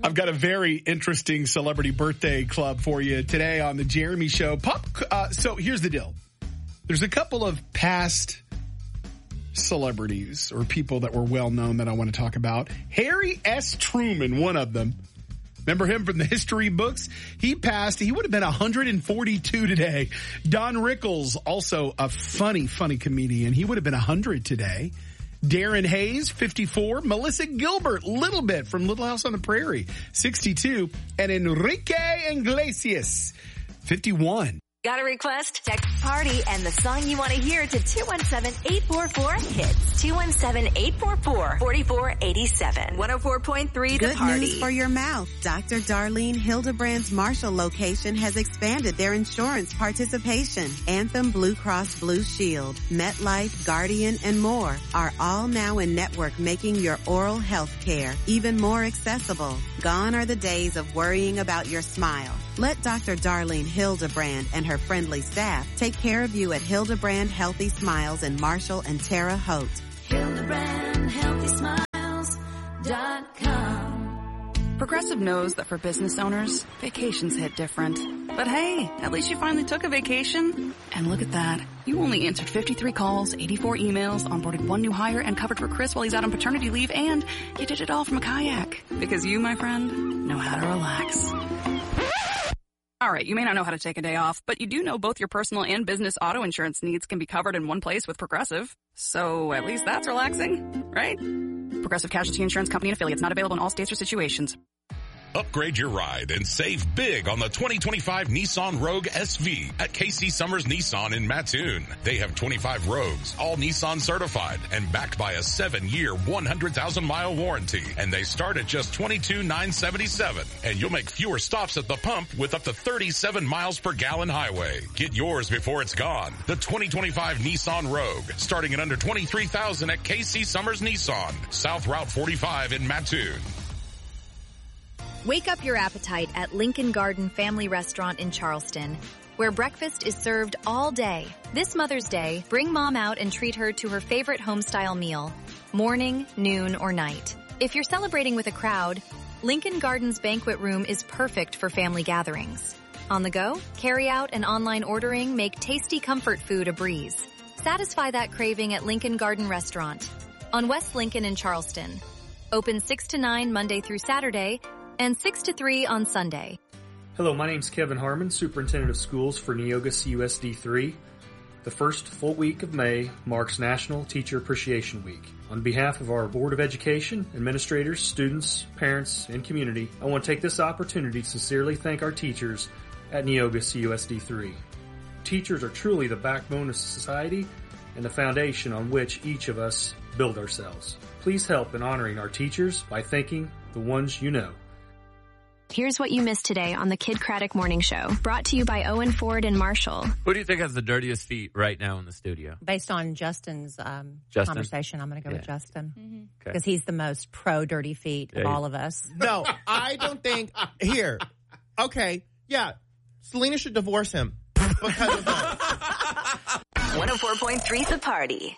I've got a very interesting celebrity birthday club for you today on the Jeremy Show. So here's the deal. There's a couple of past celebrities or people that were well known that I want to talk about. Harry S. Truman, one of them. Remember him from the history books? He passed. He would have been 142 today. Don Rickles, also a funny comedian. He would have been 100 today. Darren Hayes, 54. Melissa Gilbert, little bit from Little House on the Prairie, 62. And Enrique Iglesias, 51. Got a request? Text party and the song you want to hear to 217-844-HITS. 217-844-4487. 104.3 The Good Party. news for your mouth. Dr. Darlene Hildebrand's Marshall location has expanded their insurance participation. Anthem Blue Cross Blue Shield, MetLife, Guardian, and more are all now in network, making your oral health care even more accessible. Gone are the days of worrying about your smile. Let Dr. Darlene Hildebrand and her friendly staff take care of you at Hildebrand Healthy Smiles in Marshall and Terre Haute. HildebrandHealthySmiles.com. Progressive knows that for business owners, vacations hit different. But hey, at least you finally took a vacation. And look at that. You only answered 53 calls, 84 emails, onboarded one new hire, and covered for Chris while he's out on paternity leave, and you did it all from a kayak. Because you, my friend, know how to relax. All right, you may not know how to take a day off, but you do know both your personal and business auto insurance needs can be covered in one place with Progressive. So at least that's relaxing, right? Progressive Casualty Insurance Company and affiliates, not available in all states or situations. Upgrade your ride and save big on the 2025 Nissan Rogue SV at KC Summers Nissan in Mattoon. They have 25 Rogues, all Nissan certified and backed by a 7-year, 100,000-mile warranty. And they start at just $22,977. And you'll make fewer stops at the pump with up to 37 miles per gallon highway. Get yours before it's gone. The 2025 Nissan Rogue, starting at under $23,000 at KC Summers Nissan, South Route 45 in Mattoon. Wake up your appetite at Lincoln Garden Family Restaurant in Charleston, where breakfast is served all day. This Mother's Day, bring mom out and treat her to her favorite home-style meal, morning, noon, or night. If you're celebrating with a crowd, Lincoln Garden's banquet room is perfect for family gatherings. On the go, carry-out and online ordering make tasty comfort food a breeze. Satisfy that craving at Lincoln Garden Restaurant on West Lincoln in Charleston. Open 6 to 9 Monday through Saturday, and 6 to 3 on Sunday. Hello, my name's Kevin Harmon, Superintendent of Schools for Neoga CUSD3. The first full week of May marks National Teacher Appreciation Week. On behalf of our Board of Education, administrators, students, parents, and community, I want to take this opportunity to sincerely thank our teachers at Neoga CUSD3. Teachers are truly the backbone of society and the foundation on which each of us build ourselves. Please help in honoring our teachers by thanking the ones you know. Here's what you missed today on the Kid Craddock Morning Show, brought to you by Owen Ford and Marshall. Who do you think has the dirtiest feet right now in the studio? Based on Justin's conversation, I'm going to go with Justin. Because he's the most pro-dirty feet of all of us. No, I don't think... Here. Okay. Yeah. Selena should divorce him because of that. 104.3 The Party.